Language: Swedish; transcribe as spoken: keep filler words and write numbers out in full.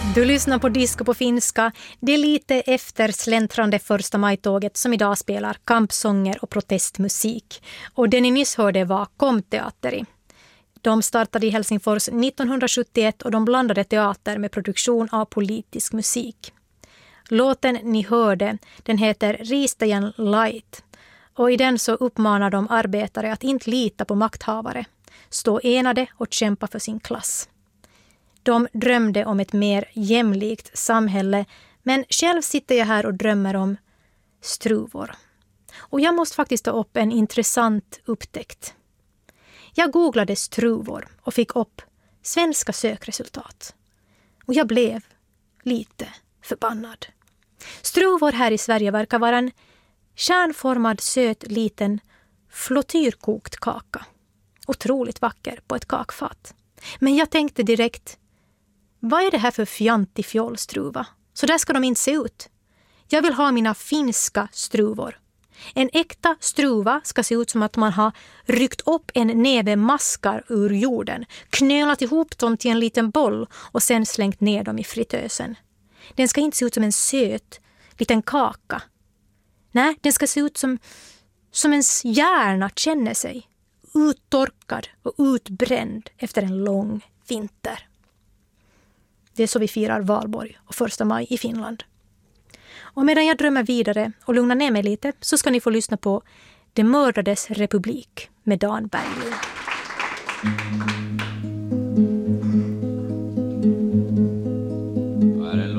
Du lyssnar på Disco på finska. Det är lite efter släntrande första majtåget som idag spelar kampsånger och protestmusik. Och det ni nyss hörde var Komteatteri. De startade i Helsingfors nittonhundrasjuttioett och de blandade teater med produktion av politisk musik. Låten ni hörde, den heter Riistäjän Light. Och i den så uppmanar de arbetare att inte lita på makthavare, stå enade och kämpa för sin klass. De drömde om ett mer jämlikt samhälle, men själv sitter jag här och drömmer om struvor. Och jag måste faktiskt ta upp en intressant upptäckt. Jag googlade struvor och fick upp svenska sökresultat. Och jag blev lite förbannad. Struvor här i Sverige verkar vara en kärnformad, söt, liten flottyrkokt kaka. Otroligt vacker på ett kakfat. Men jag tänkte direkt, vad är det här för fjantig fjollstruva? Så där ska de inte se ut. Jag vill ha mina finska struvor. En äkta struva ska se ut som att man har ryckt upp en näve maskar ur jorden, knölat ihop dem till en liten boll och sen slängt ner dem i fritösen. Den ska inte se ut som en söt liten kaka. Nej, den ska se ut som, som ens hjärna känner sig. Uttorkad och utbränd efter en lång vinter. Det är så vi firar valborg och första maj i Finland. Och medan jag drömmer vidare och lugnar ner mig lite så ska ni få lyssna på Det mördades republik med Dan Berglund.